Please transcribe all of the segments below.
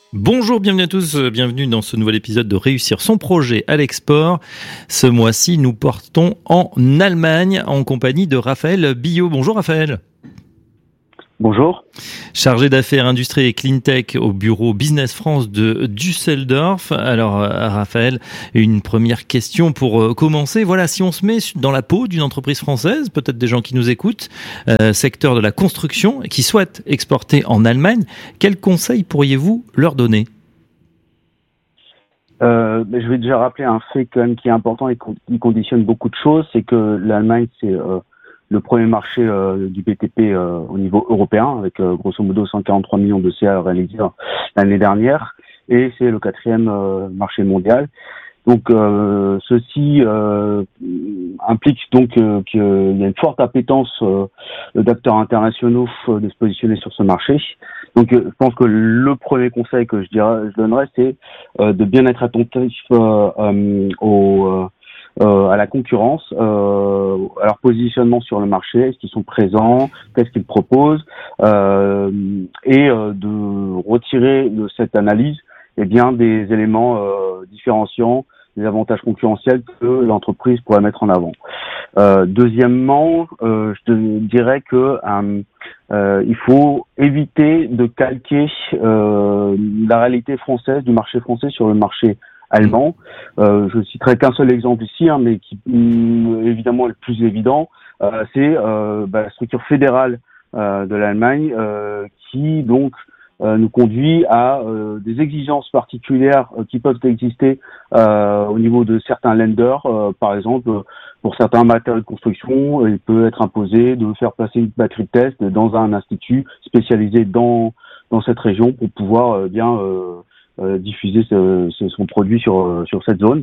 Bonjour, bienvenue à tous, bienvenue dans ce nouvel épisode de Réussir son projet à l'export. Ce mois-ci, nous partons en Allemagne en compagnie de Raphaël Billot. Bonjour Raphaël. Bonjour. Chargé d'affaires industrie et cleantech au bureau Business France de Düsseldorf. Alors Raphaël, une première question pour commencer. Voilà, si on se met dans la peau d'une entreprise française, peut-être des gens qui nous écoutent, secteur de la construction, qui souhaitent exporter en Allemagne, quels conseils pourriez-vous leur donner ? Je vais déjà rappeler un fait quand même qui est important et qui conditionne beaucoup de choses, c'est que l'Allemagne, c'est le premier marché du BTP au niveau européen, avec grosso modo 143 millions de CA réalisés l'année dernière, et c'est le quatrième marché mondial. Donc ceci implique donc qu'il y a une forte appétence d'acteurs internationaux de se positionner sur ce marché. Donc je pense que le premier conseil que je donnerais, c'est de bien être attentif à la concurrence, à leur positionnement sur le marché, est-ce qu'ils sont présents, qu'est-ce qu'ils proposent, et de retirer de cette analyse des éléments différenciants, des avantages concurrentiels que l'entreprise pourrait mettre en avant. Deuxièmement, je te dirais que il faut éviter de calquer la réalité française, du marché français sur le marché allemand. Je citerai qu'un seul exemple ici, mais qui évidemment est le plus évident, c'est la structure fédérale de l'Allemagne qui donc nous conduit à des exigences particulières qui peuvent exister au niveau de certains lenders. Par exemple, pour certains matériaux de construction, il peut être imposé de faire passer une batterie de test dans un institut spécialisé dans cette région pour pouvoir diffuser son produit sur cette zone.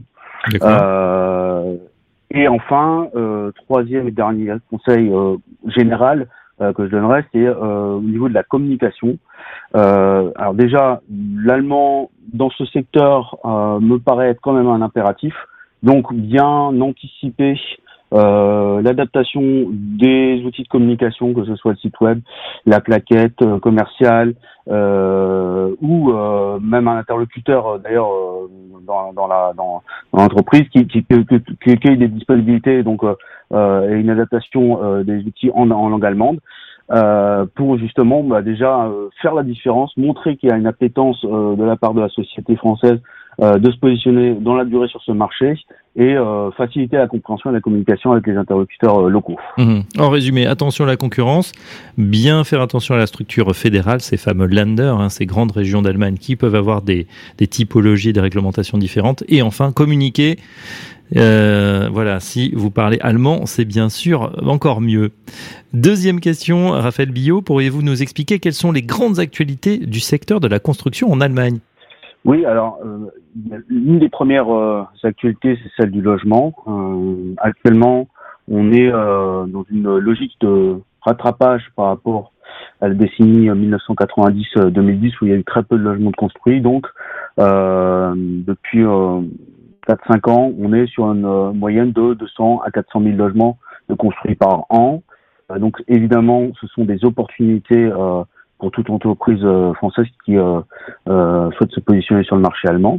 Et enfin, troisième et dernier conseil général que je donnerais, c'est au niveau de la communication. Alors déjà, l'allemand dans ce secteur me paraît être quand même un impératif. Donc bien anticiper l'adaptation des outils de communication, que ce soit le site web, la plaquette commerciale ou même un interlocuteur d'ailleurs dans l'entreprise qui ait des disponibilités donc et une adaptation des outils en langue allemande. Pour justement déjà faire la différence, montrer qu'il y a une appétence de la part de la société française de se positionner dans la durée sur ce marché et faciliter la compréhension et la communication avec les interlocuteurs locaux. En résumé, attention à la concurrence, bien faire attention à la structure fédérale, ces fameux Länder, ces grandes régions d'Allemagne qui peuvent avoir des typologies, des réglementations différentes, et enfin communiquer. Voilà, si vous parlez allemand, c'est bien sûr encore mieux. Deuxième question, Raphaël Billot, pourriez-vous nous expliquer quelles sont les grandes actualités du secteur de la construction en Allemagne ? Oui, alors l'une des premières actualités, c'est celle du logement. Actuellement, on est dans une logique de rattrapage par rapport à la décennie 1990-2010 où il y a eu très peu de logements de construits. Donc, depuis 4-5 ans, on est sur une moyenne de 200 à 400 000 logements de construits par an. Donc évidemment, ce sont des opportunités pour toute entreprise française qui souhaite se positionner sur le marché allemand.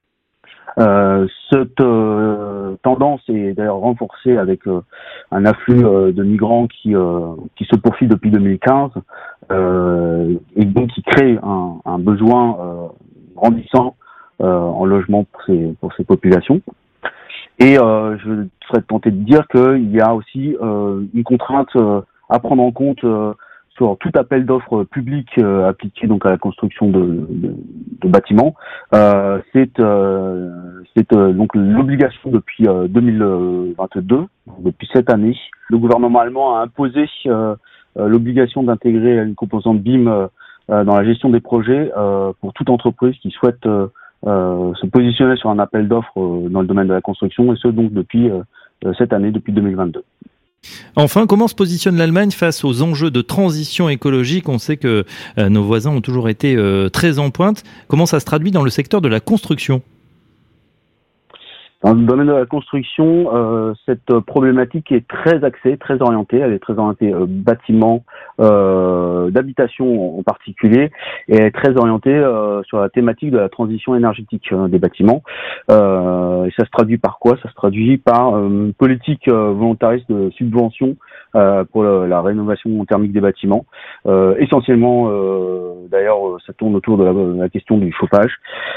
Cette tendance est d'ailleurs renforcée avec un afflux de migrants qui se poursuit depuis 2015 et donc qui crée un besoin grandissant en logement pour ces populations. Et je serais tenté de dire qu'il y a aussi une contrainte à prendre en compte sur tout appel d'offres public appliqué donc à la construction de bâtiments. C'est donc l'obligation depuis 2022, depuis cette année. Le gouvernement allemand a imposé l'obligation d'intégrer une composante BIM dans la gestion des projets pour toute entreprise qui souhaite se positionner sur un appel d'offres dans le domaine de la construction, et ce donc depuis cette année, depuis 2022. Enfin, comment se positionne l'Allemagne face aux enjeux de transition écologique ? On sait que nos voisins ont toujours été très en pointe. Comment ça se traduit dans le secteur de la construction ? Dans le domaine de la construction, cette problématique est très axée, très orientée. Elle est très orientée bâtiment, d'habitation en particulier, et elle est très orientée sur la thématique de la transition énergétique des bâtiments. Et ça se traduit par quoi? Ça se traduit par une politique volontariste de subvention pour la rénovation thermique des bâtiments. Essentiellement, d'ailleurs, ça tourne autour de la question du chauffage.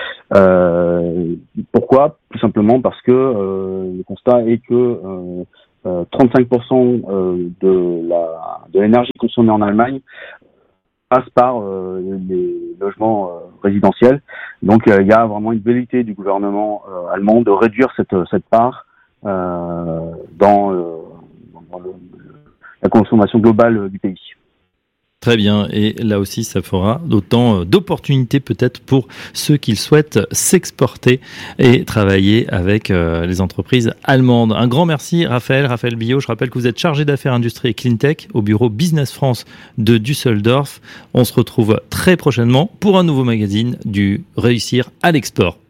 Pourquoi? Tout simplement parce que le constat est que 35% de l'énergie consommée en Allemagne passe par les logements résidentiels. Donc il y a vraiment une velléité du gouvernement allemand de réduire cette part dans la consommation globale du pays. Très bien, et là aussi ça fera d'autant d'opportunités peut-être pour ceux qui souhaitent s'exporter et travailler avec les entreprises allemandes. Un grand merci Raphaël Billot. Je rappelle que vous êtes chargé d'affaires industrie et cleantech au bureau Business France de Düsseldorf. On se retrouve très prochainement pour un nouveau magazine du Réussir à l'export.